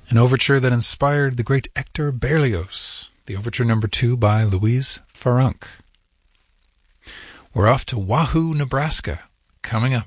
An overture that inspired the great Hector Berlioz, the Overture No. 2 by Louise Farrenc. We're off to Wahoo, Nebraska, coming up.